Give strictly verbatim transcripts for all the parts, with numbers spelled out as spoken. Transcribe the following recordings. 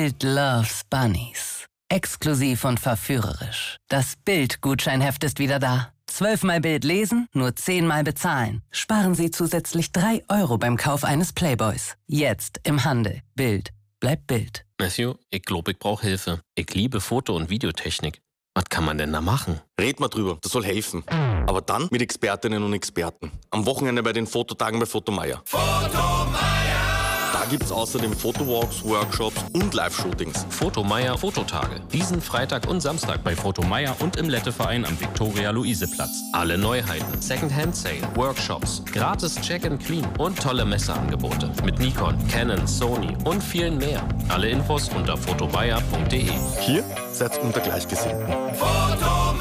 Bild loves Bunnies. Exklusiv und verführerisch. Das Bild-Gutscheinheft ist wieder da. Zwölfmal Bild lesen, nur zehnmal bezahlen. Sparen Sie zusätzlich drei Euro beim Kauf eines Playboys. Jetzt im Handel. Bild. Bleibt Bild. Matthew, ich glaube, ich brauche Hilfe. Ich liebe Foto- und Videotechnik. Was kann man denn da machen? Red mal drüber, das soll helfen. Aber dann mit Expertinnen und Experten. Am Wochenende bei den Fototagen bei Fotomeier. Fotomeier! Da gibt's außerdem Fotowalks, Workshops und Live-Shootings. Fotomeier Fototage. Diesen Freitag und Samstag bei Fotomeier und im Letteverein am Viktoria-Luise-Platz. Alle Neuheiten, Second-Hand-Sale, Workshops, gratis Check-and-Clean und tolle Messeangebote. Mit Nikon, Canon, Sony und vielen mehr. Alle Infos unter fotomeier punkt de. Hier seid unter Gleichgesinnten. Fotomeier!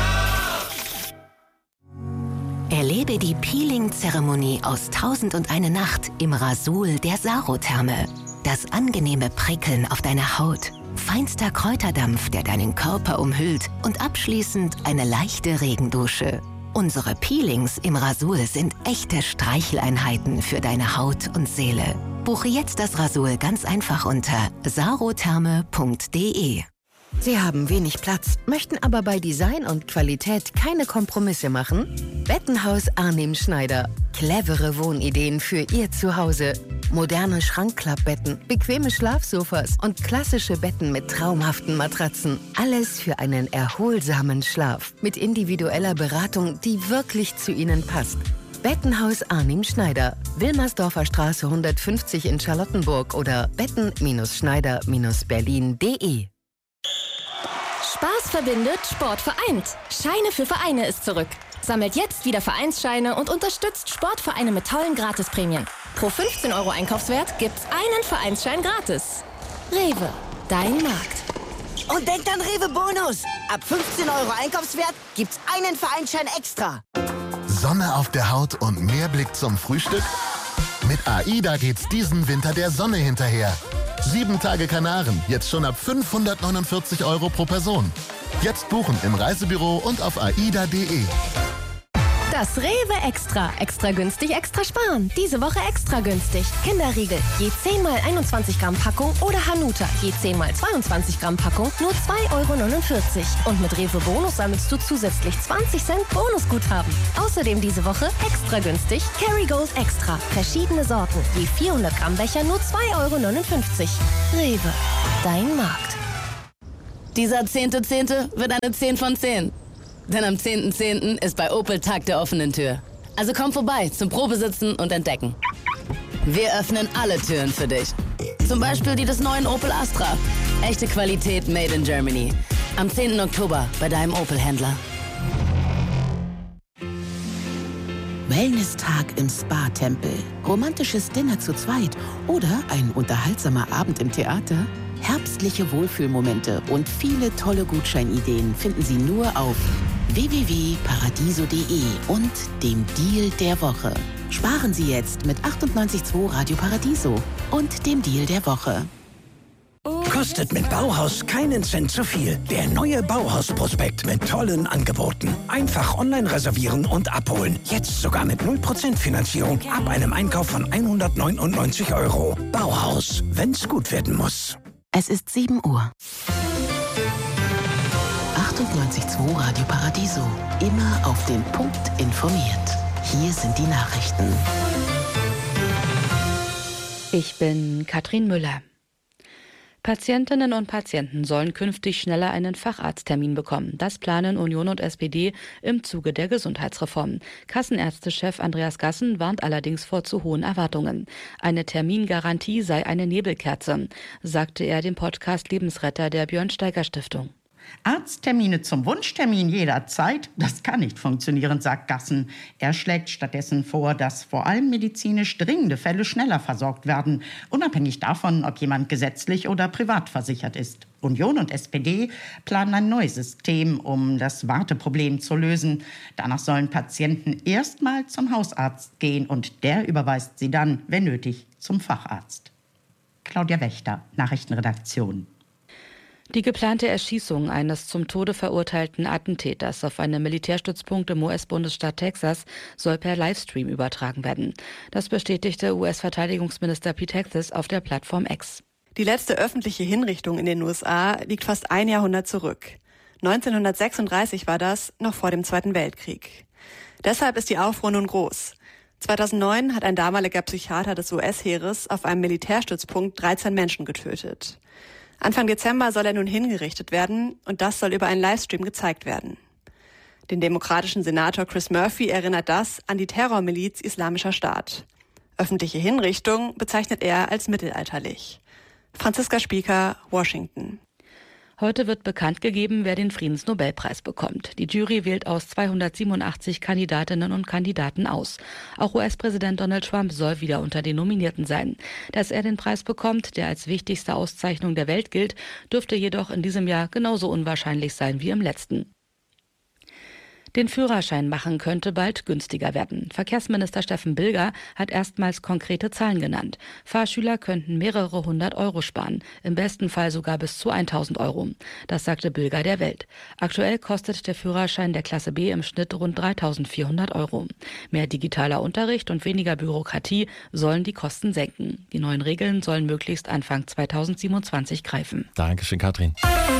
Erlebe die Peeling-Zeremonie aus Tausend und eine Nacht im Rasul der Sarotherme. Das angenehme Prickeln auf deiner Haut, feinster Kräuterdampf, der deinen Körper umhüllt und abschließend eine leichte Regendusche. Unsere Peelings im Rasul sind echte Streicheleinheiten für deine Haut und Seele. Buche jetzt das Rasul ganz einfach unter sarotherme punkt de. Sie haben wenig Platz, möchten aber bei Design und Qualität keine Kompromisse machen? Bettenhaus Arnim Schneider. Clevere Wohnideen für Ihr Zuhause. Moderne Schrankklappbetten, bequeme Schlafsofas und klassische Betten mit traumhaften Matratzen. Alles für einen erholsamen Schlaf mit individueller Beratung, die wirklich zu Ihnen passt. Bettenhaus Arnim Schneider. Wilmersdorfer Straße hundertfünfzig in Charlottenburg oder betten Schneider Berlin punkt de. Spaß verbindet, Sport vereint. Scheine für Vereine ist zurück. Sammelt jetzt wieder Vereinsscheine und unterstützt Sportvereine mit tollen Gratisprämien. Pro fünfzehn Euro Einkaufswert gibt's einen Vereinsschein gratis. Rewe, dein Markt. Und denkt an Rewe Bonus. Ab fünfzehn Euro Einkaufswert gibt's einen Vereinsschein extra. Sonne auf der Haut und mehr Blick zum Frühstück? Mit AIDA geht's diesen Winter der Sonne hinterher. Sieben Tage Kanaren, jetzt schon ab fünfhundertneunundvierzig Euro pro Person. Jetzt buchen im Reisebüro und auf aida punkt de. Das Rewe Extra. Extra günstig, extra sparen. Diese Woche extra günstig. Kinderriegel, je zehn mal einundzwanzig Gramm Packung oder Hanuta, je zehn mal zweiundzwanzig Gramm Packung, nur zwei Euro neunundvierzig. Und mit Rewe Bonus sammelst du zusätzlich zwanzig Cent Bonusguthaben. Außerdem diese Woche extra günstig Kerrygold Extra. Verschiedene Sorten, je vierhundert Gramm Becher, nur zwei Euro neunundfünfzig. Rewe, dein Markt. Dieser zehnte Zehnte wird eine zehn von zehn. Denn am zehnten zehnten ist bei Opel Tag der offenen Tür. Also komm vorbei zum Probesitzen und Entdecken. Wir öffnen alle Türen für dich. Zum Beispiel die des neuen Opel Astra. Echte Qualität made in Germany. Am zehnten Oktober bei deinem Opel-Händler. Wellness-Tag im Spa-Tempel, romantisches Dinner zu zweit oder ein unterhaltsamer Abend im Theater? Herbstliche Wohlfühlmomente und viele tolle Gutscheinideen finden Sie nur auf w w w punkt paradiso punkt de und dem Deal der Woche. Sparen Sie jetzt mit achtundneunzig Komma zwei Radio Paradiso und dem Deal der Woche. Kostet mit Bauhaus keinen Cent zu viel. Der neue Bauhaus-Prospekt mit tollen Angeboten. Einfach online reservieren und abholen. Jetzt sogar mit null Prozent Finanzierung ab einem Einkauf von hundertneunundneunzig Euro. Bauhaus, wenn's gut werden muss. Es ist sieben Uhr. achtundneunzig Komma zwei Radio Paradiso. Immer auf den Punkt informiert. Hier sind die Nachrichten. Ich bin Katrin Müller. Patientinnen und Patienten sollen künftig schneller einen Facharzttermin bekommen. Das planen Union und S P D im Zuge der Gesundheitsreform. Kassenärztechef Andreas Gassen warnt allerdings vor zu hohen Erwartungen. Eine Termingarantie sei eine Nebelkerze, sagte er dem Podcast Lebensretter der Björn-Steiger-Stiftung. Arzttermine zum Wunschtermin jederzeit, das kann nicht funktionieren, sagt Gassen. Er schlägt stattdessen vor, dass vor allem medizinisch dringende Fälle schneller versorgt werden, unabhängig davon, ob jemand gesetzlich oder privat versichert ist. Union und S P D planen ein neues System, um das Warteproblem zu lösen. Danach sollen Patienten erstmal zum Hausarzt gehen und der überweist sie dann, wenn nötig, zum Facharzt. Claudia Wächter, Nachrichtenredaktion. Die geplante Erschießung eines zum Tode verurteilten Attentäters auf einem Militärstützpunkt im U S-Bundesstaat Texas soll per Livestream übertragen werden. Das bestätigte U S-Verteidigungsminister Pete Hegseth auf der Plattform X. Die letzte öffentliche Hinrichtung in den U S A liegt fast ein Jahrhundert zurück. neunzehnhundertsechsunddreißig war das, noch vor dem Zweiten Weltkrieg. Deshalb ist die Aufruhr nun groß. zweitausendneun hat ein damaliger Psychiater des U S-Heeres auf einem Militärstützpunkt dreizehn Menschen getötet. Anfang Dezember soll er nun hingerichtet werden und das soll über einen Livestream gezeigt werden. Den demokratischen Senator Chris Murphy erinnert das an die Terrormiliz Islamischer Staat. Öffentliche Hinrichtung bezeichnet er als mittelalterlich. Franziska Spieker, Washington. Heute wird bekannt gegeben, wer den Friedensnobelpreis bekommt. Die Jury wählt aus zweihundertsiebenundachtzig Kandidatinnen und Kandidaten aus. Auch U S-Präsident Donald Trump soll wieder unter den Nominierten sein. Dass er den Preis bekommt, der als wichtigste Auszeichnung der Welt gilt, dürfte jedoch in diesem Jahr genauso unwahrscheinlich sein wie im letzten. Den Führerschein machen könnte bald günstiger werden. Verkehrsminister Steffen Bilger hat erstmals konkrete Zahlen genannt. Fahrschüler könnten mehrere hundert Euro sparen, im besten Fall sogar bis zu tausend Euro. Das sagte Bilger der Welt. Aktuell kostet der Führerschein der Klasse B im Schnitt rund dreitausendvierhundert Euro. Mehr digitaler Unterricht und weniger Bürokratie sollen die Kosten senken. Die neuen Regeln sollen möglichst Anfang zweitausendsiebenundzwanzig greifen. Dankeschön, Katrin.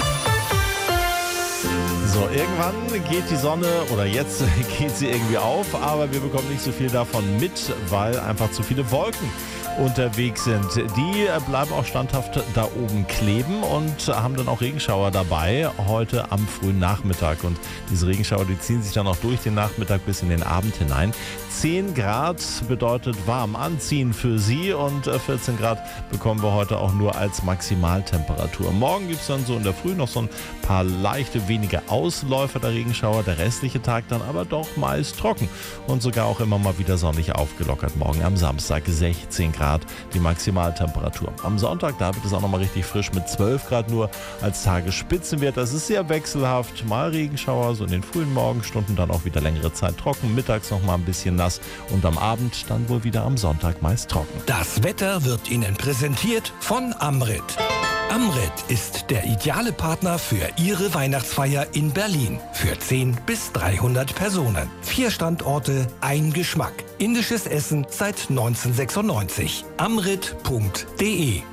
So, irgendwann geht die Sonne, oder jetzt geht sie irgendwie auf, aber wir bekommen nicht so viel davon mit, weil einfach zu viele Wolken unterwegs sind. Die bleiben auch standhaft da oben kleben und haben dann auch Regenschauer dabei, heute am frühen Nachmittag. Und diese Regenschauer, die ziehen sich dann auch durch den Nachmittag bis in den Abend hinein. zehn Grad bedeutet warm anziehen für Sie und vierzehn Grad bekommen wir heute auch nur als Maximaltemperatur. Morgen gibt es dann so in der Früh noch so ein paar leichte, wenige Ausläufer der Regenschauer. Der restliche Tag dann aber doch meist trocken und sogar auch immer mal wieder sonnig aufgelockert. Morgen am Samstag sechzehn Grad die Maximaltemperatur. Am Sonntag, da wird es auch nochmal richtig frisch mit zwölf Grad nur als Tagesspitzenwert. Das ist sehr wechselhaft. Mal Regenschauer, so in den frühen Morgenstunden, dann auch wieder längere Zeit trocken. Mittags noch mal ein bisschen nass und am Abend dann wohl wieder am Sonntag meist trocken. Das Wetter wird Ihnen präsentiert von Amrit. Amrit ist der ideale Partner für Ihre Weihnachtsfeier in Berlin. Für zehn bis dreihundert Personen. Vier Standorte, ein Geschmack. Indisches Essen seit neunzehnhundertsechsundneunzig. amrit punkt de.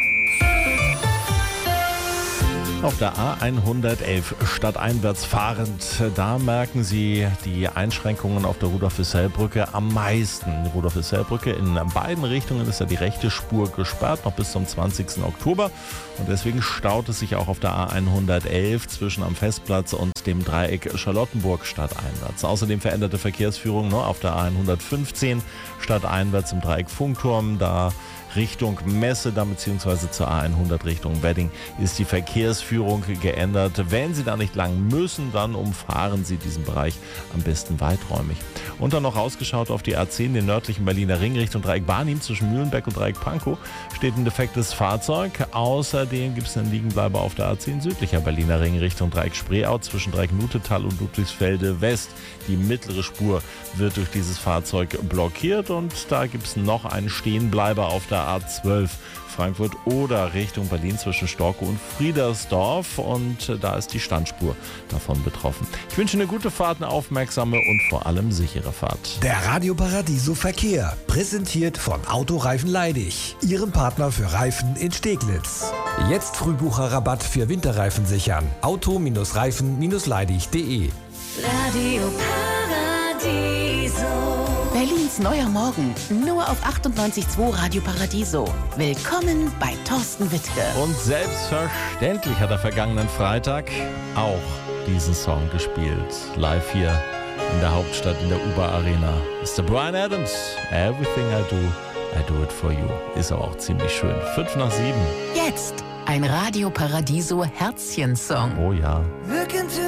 Auf der A hundertelf stadteinwärts fahrend, da merken Sie die Einschränkungen auf der Rudolf-Wissell-Brücke am meisten. Die Rudolf-Wissell-Brücke in beiden Richtungen ist ja die rechte Spur gesperrt, noch bis zum zwanzigsten Oktober. Und deswegen staut es sich auch auf der A hundertelf zwischen am Festplatz und dem Dreieck Charlottenburg stadteinwärts. Außerdem veränderte Verkehrsführung nur auf der A hundertfünfzehn stadteinwärts im Dreieck Funkturm, da Richtung Messe, dann beziehungsweise zur A hundert Richtung Wedding ist die Verkehrsführung geändert. Wenn Sie da nicht lang müssen, dann umfahren Sie diesen Bereich am besten weiträumig. Und dann noch rausgeschaut auf die A zehn, den nördlichen Berliner Ring Richtung Dreieck Barnim zwischen Mühlenbeck und Dreieck Pankow steht ein defektes Fahrzeug. Außerdem gibt es einen Liegenbleiber auf der A zehn südlicher Berliner Ring Richtung Dreieck Spreeau zwischen Dreieck Nutetal und Ludwigsfelde West. Die mittlere Spur wird durch dieses Fahrzeug blockiert und da gibt es noch einen Stehenbleiber auf der A zwölf Frankfurt oder Richtung Berlin zwischen Storkow und Friedersdorf und da ist die Standspur davon betroffen. Ich wünsche eine gute Fahrt, eine aufmerksame und vor allem sichere Fahrt. Der Radio Paradiso Verkehr, präsentiert von Autoreifen Leidig, Ihrem Partner für Reifen in Steglitz. Jetzt Frühbucherrabatt für Winterreifen sichern. Auto-Reifen Leidig punkt de. Radio Paradiso. Berlins neuer Morgen, nur auf achtundneunzig Komma zwei Radio Paradiso. Willkommen bei Thorsten Wittke. Und selbstverständlich hat er vergangenen Freitag auch diesen Song gespielt. Live hier in der Hauptstadt, in der Uber Arena. Mister Bryan Adams, Everything I Do, I Do It For You. Ist aber auch ziemlich schön. Fünf nach sieben. Jetzt ein Radio Paradiso Herzchen-Song. Oh ja.